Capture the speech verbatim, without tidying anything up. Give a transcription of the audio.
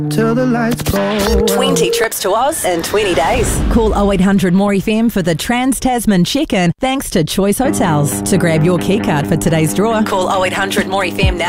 till the lights go out. twenty trips to Oz in twenty days. Call oh eight hundred more F M for the Trans-Tasman check-in thanks to Choice Hotels. To grab your key card for today's draw, Call oh eight hundred more F M now.